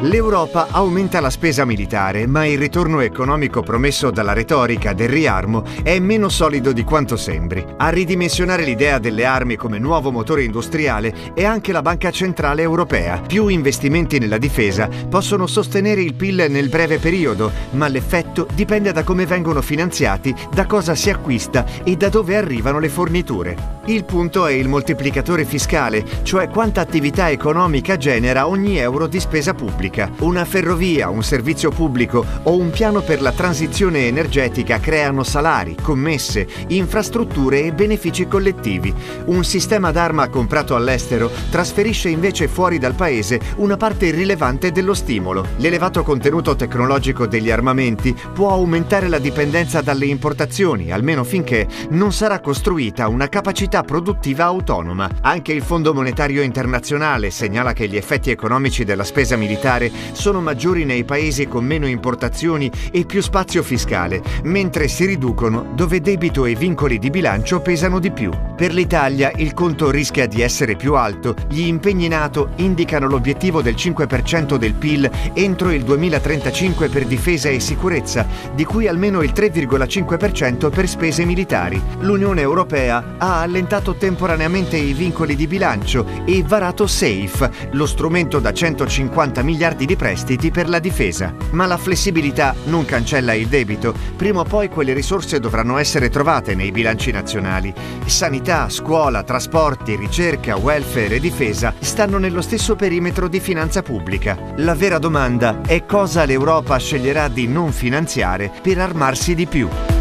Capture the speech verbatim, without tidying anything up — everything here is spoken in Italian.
L'Europa aumenta la spesa militare, ma il ritorno economico promesso dalla retorica del riarmo è meno solido di quanto sembri. A ridimensionare l'idea delle armi come nuovo motore industriale è anche la Banca Centrale Europea. Più investimenti nella difesa possono sostenere il P I L nel breve periodo, ma l'effetto dipende da come vengono finanziati, da cosa si acquista e da dove arrivano le forniture. Il punto è il moltiplicatore fiscale, cioè quanta attività economica genera ogni euro di spesa pubblica. Una ferrovia, un servizio pubblico o un piano per la transizione energetica creano salari, commesse, infrastrutture e benefici collettivi. Un sistema d'arma comprato all'estero trasferisce invece fuori dal paese una parte irrilevante dello stimolo. L'elevato contenuto tecnologico degli armamenti può aumentare la dipendenza dalle importazioni, almeno finché non sarà costruita una capacità produttiva autonoma. Anche il Fondo Monetario Internazionale segnala che gli effetti economici della spesa militare sono maggiori nei paesi con meno importazioni e più spazio fiscale, mentre si riducono dove debito e vincoli di bilancio pesano di più. Per l'Italia il conto rischia di essere più alto. Gli impegni NATO indicano l'obiettivo del cinque per cento del P I L entro il duemilatrentacinque per difesa e sicurezza, di cui almeno il tre virgola cinque per cento per spese militari. L'Unione Europea ha allentato temporaneamente i vincoli di bilancio e varato SAFE, lo strumento da centocinquanta miliardi di prestiti per la difesa. Ma la flessibilità non cancella il debito. Prima o poi quelle risorse dovranno essere trovate nei bilanci nazionali. Sanità, scuola, trasporti, ricerca, welfare e difesa stanno nello stesso perimetro di finanza pubblica. La vera domanda è cosa l'Europa sceglierà di non finanziare per armarsi di più.